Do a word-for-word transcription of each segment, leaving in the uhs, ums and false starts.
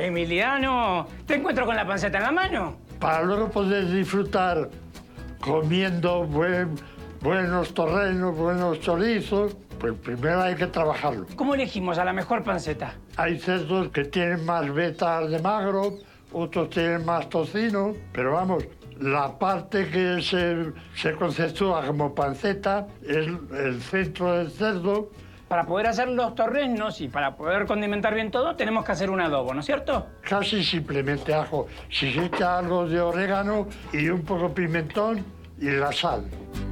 Emiliano, ¿te encuentro con la panceta en la mano? Para luego poder disfrutar comiendo buen, buenos torrenos, buenos chorizos, pues primero hay que trabajarlo. ¿Cómo elegimos a la mejor panceta? Hay cerdos que tienen más vetas de magro, otros tienen más tocino, pero vamos, la parte que se, se conceptúa como panceta es el centro del cerdo. Para poder hacer los torrenos y para poder condimentar bien todo, tenemos que hacer un adobo, ¿no es cierto? Casi simplemente ajo. Si se echa algo de orégano y un poco de pimentón y la sal.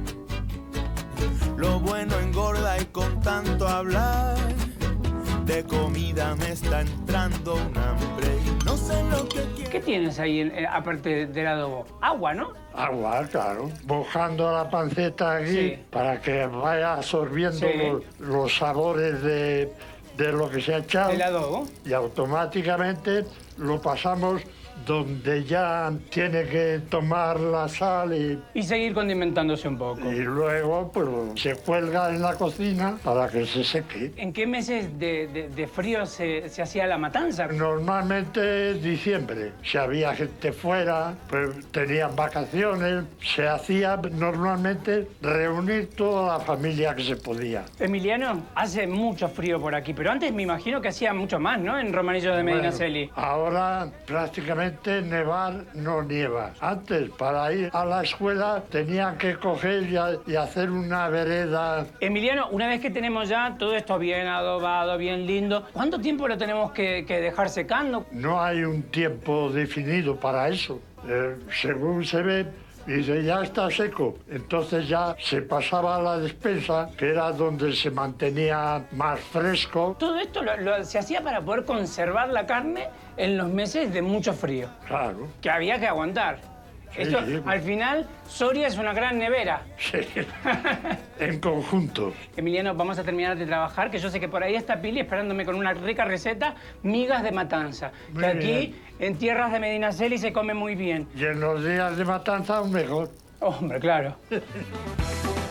Lo bueno engorda y con tanto hablar de comida me está entrando un hambre y no sé lo que quiero. ¿Qué tienes ahí, eh, aparte del adobo? Agua, ¿no? Agua, claro. Mojando la panceta aquí Sí. para que vaya absorbiendo Sí. los, los sabores de, de lo que se ha echado. El adobo. Y automáticamente lo pasamos donde ya tiene que tomar la sal y, Y seguir condimentándose un poco. y luego pues, se cuelga en la cocina para que se seque. ¿En qué meses de, de- de frío se, se hacía la matanza? Normalmente diciembre, si había gente fuera, pues tenían vacaciones, se hacía normalmente reunir toda la familia que se podía. Emiliano, hace mucho frío por aquí, pero antes me imagino que hacía mucho más, ¿no? En Romanillo de Medinaceli. Bueno, ahora prácticamente nevar no nieva. Antes, para ir a la escuela, tenían que coger y, a- y hacer una vereda. Emiliano, una vez que tenemos ya todo esto bien adobado, bien lindo, ¿cuánto tiempo lo tenemos que, que dejar secando? No hay un tiempo definido para eso. Eh, según se ve, dice, ya está seco. Entonces ya se pasaba a la despensa, que era donde se mantenía más fresco. Todo esto lo- lo- se hacía para poder conservar la carne en los meses de mucho frío, Claro. que había que aguantar. Sí, Esto, sí. al final, Soria es una gran nevera. Sí. En conjunto. Emiliano, vamos a terminar de trabajar, que yo sé que por ahí está Pili esperándome con una rica receta, migas de matanza. Muy que aquí, bien. en tierras de Medinaceli, se come muy bien. Y en los días de matanza, aún mejor. Hombre, claro.